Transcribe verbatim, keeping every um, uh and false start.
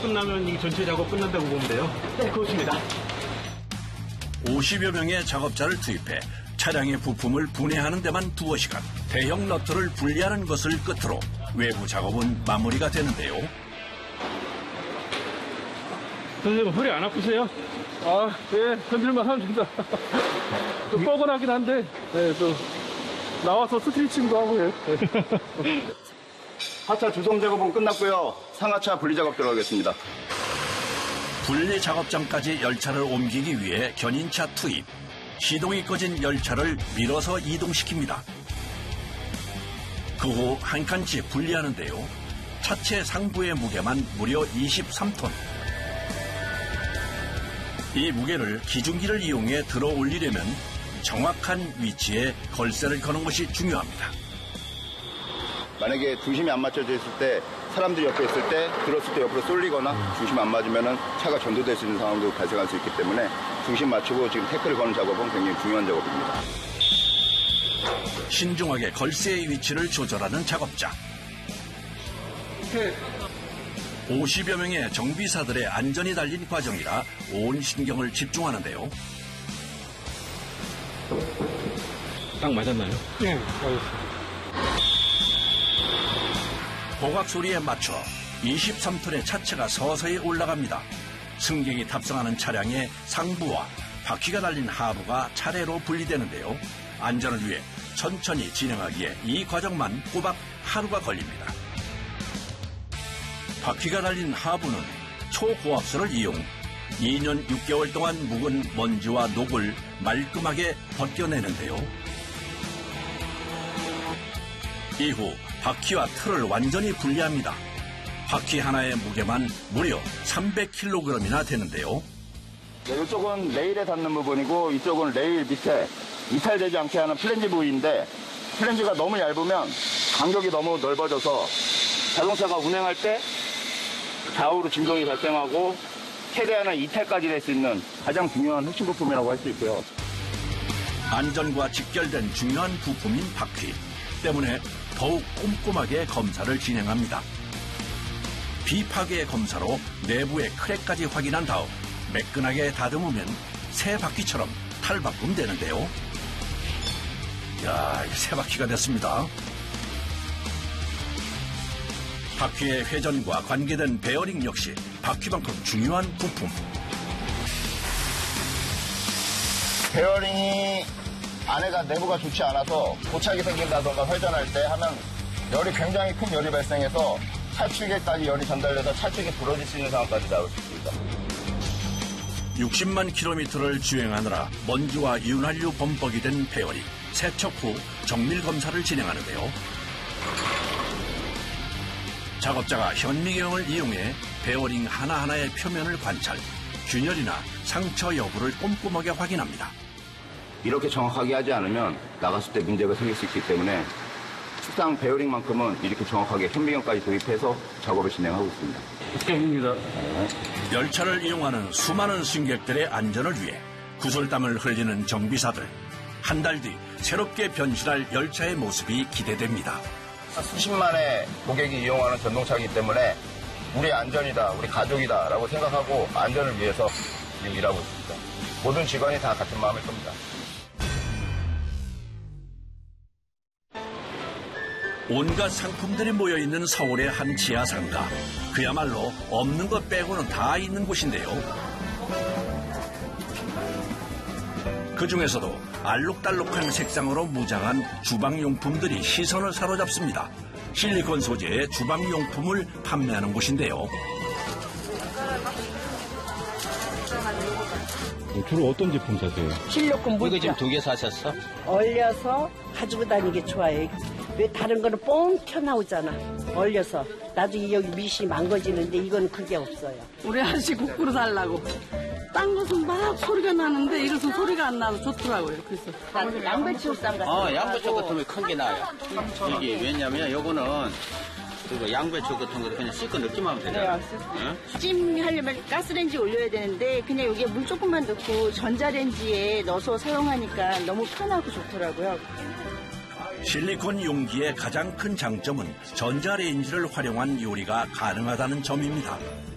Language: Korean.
끝나면 이 전체 작업 끝난다고 보면 돼요. 네, 그렇습니다. 오십여 명의 작업자를 투입해 차량의 부품을 분해하는 데만 두어 시간, 대형 너트를 분리하는 것을 끝으로 외부 작업은 마무리가 되는데요. 선생님, 허리 안 아프세요? 아, 예, 견딜만 하면 된다. 좀 뻐근하긴 한데, 네, 또 나와서 스트레칭도 하고, 예. 하차 주섬 작업은 끝났고요. 상하차 분리 작업 들어가겠습니다. 분리 작업장까지 열차를 옮기기 위해 견인차 투입. 시동이 꺼진 열차를 밀어서 이동시킵니다. 그 후 한 칸씩 분리하는데요. 차체 상부의 무게만 무려 이십삼 톤. 이 무게를 기중기를 이용해 들어 올리려면 정확한 위치에 걸쇠를 거는 것이 중요합니다. 만약에 중심이 안 맞춰져 있을 때, 사람들이 옆에 있을 때, 들었을 때 옆으로 쏠리거나 중심이 안 맞으면 차가 전도될 수 있는 상황도 발생할 수 있기 때문에 중심 맞추고 지금 태클을 거는 작업은 굉장히 중요한 작업입니다. 신중하게 걸쇠의 위치를 조절하는 작업자. 오십여 명의 정비사들의 안전이 달린 과정이라 온 신경을 집중하는데요. 딱 맞았나요? 네, 알겠습니다. 고각 소리에 맞춰 이십삼 톤의 차체가 서서히 올라갑니다. 승객이 탑승하는 차량의 상부와 바퀴가 달린 하부가 차례로 분리되는데요. 안전을 위해 천천히 진행하기에 이 과정만 꼬박 하루가 걸립니다. 바퀴가 달린 하부는 초고압선을 이용 이 년 육 개월 동안 묵은 먼지와 녹을 말끔하게 벗겨내는데요. 이후 바퀴와 틀을 완전히 분리합니다. 바퀴 하나의 무게만 무려 삼백 킬로그램이나 되는데요. 네, 이쪽은 레일에 닿는 부분이고 이쪽은 레일 밑에 이탈되지 않게 하는 플랜지 부위인데, 플랜지가 너무 얇으면 간격이 너무 넓어져서 자동차가 운행할 때 좌우로 진동이 발생하고 최대한의 이탈까지 될 수 있는 가장 중요한 핵심 부품이라고 할 수 있고요. 안전과 직결된 중요한 부품인 바퀴 때문에 더욱 꼼꼼하게 검사를 진행합니다. 비파괴 검사로 내부의 크랙까지 확인한 다음 매끈하게 다듬으면 새 바퀴처럼 탈바꿈되는데요. 이야, 새 바퀴가 됐습니다. 바퀴의 회전과 관계된 베어링 역시 바퀴만큼 중요한 부품. 베어링이 안에가 내부가 좋지 않아서 고착이 생긴다던가 회전할 때 하면 열이 굉장히 큰 열이 발생해서 찰축에까지 열이 전달돼서 찰축이 부러질 수 있는 상황까지 나올 수 있습니다. 육십만 킬로미터를 주행하느라 먼지와 윤활유 범벅이 된 베어링. 세척 후 정밀 검사를 진행하는데요. 작업자가 현미경을 이용해 베어링 하나하나의 표면을 관찰, 균열이나 상처 여부를 꼼꼼하게 확인합니다. 이렇게 정확하게 하지 않으면 나갔을 때 문제가 생길 수 있기 때문에 특상 베어링만큼은 이렇게 정확하게 현미경까지 도입해서 작업을 진행하고 있습니다. 합격입니다. 열차를 이용하는 수많은 승객들의 안전을 위해 구슬땀을 흘리는 정비사들. 한 달 뒤 새롭게 변신할 열차의 모습이 기대됩니다. 수십만의 고객이 이용하는 전동차이기 때문에 우리 안전이다, 우리 가족이다라고 생각하고 안전을 위해서 지금 일하고 있습니다. 모든 직원이 다 같은 마음일 겁니다. 온갖 상품들이 모여있는 서울의 한 지하상가. 그야말로 없는 것 빼고는 다 있는 곳인데요. 그중에서도 알록달록한 색상으로 무장한 주방용품들이 시선을 사로잡습니다. 실리콘 소재의 주방용품을 판매하는 곳인데요. 주로 어떤 제품 사세요? 실리콘 이거 물자 지금 두 개 사셨어? 얼려서 가지고 다니기 좋아요. 왜 다른 거는 뻥 튀어나오잖아. 얼려서. 나중에 여기 밑이 망가지는데 이건 그게 없어요. 우리 아저씨 국부로 살라고. 딴 것은 막 소리가 나는데 이것은 소리가 안 나서 좋더라고요. 그래서 양배추 쌈 같은 어, 양배추 같은 거 큰 게 나아요. 이게 왜냐면 요거는 그리고 양배추 같은 거를 그냥 씻고 넣기만 하면 되잖아. 응? 찜 하려면 가스레인지 올려야 되는데 그냥 여기에 물 조금만 넣고 전자레인지에 넣어서 사용하니까 너무 편하고 좋더라고요. 실리콘 용기의 가장 큰 장점은 전자레인지를 활용한 요리가 가능하다는 점입니다.